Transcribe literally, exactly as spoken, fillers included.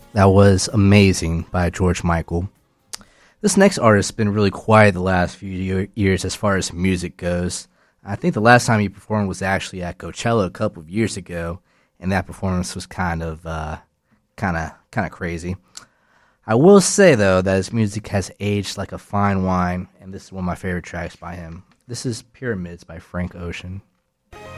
That was Amazing by George Michael. This next artist has been really quiet the last few year- years as far as music goes. I think the last time he performed was actually at Coachella a couple of years ago, and that performance was kind of, uh, kind of, kind of crazy. I will say though that his music has aged like a fine wine, and this is one of my favorite tracks by him. This is Pyramids by Frank Ocean.